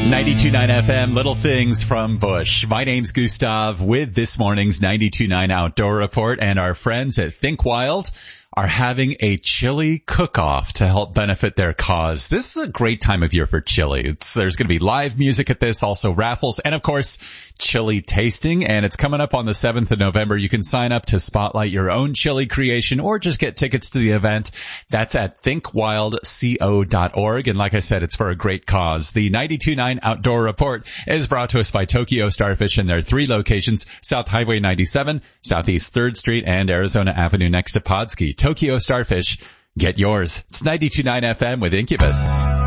92.9 FM, Little Things from Bush. My name's Gustav with this morning's 92.9 Outdoor Report, and our friends at Think Wild are having a chili cook-off to help benefit their cause. This is a great time of year for chili. There's going to be live music at this, also raffles, and of course, chili tasting. And it's coming up on the 7th of November. You can sign up to spotlight your own chili creation or just get tickets to the event. That's at thinkwildco.org. And like I said, it's for a great cause. The 92.9 Outdoor Report is brought to us by Tokyo Starfish in their 3 locations: South Highway 97, Southeast 3rd Street, and Arizona Avenue next to Podski. Tokyo Starfish, get yours. It's 92.9 FM with Incubus.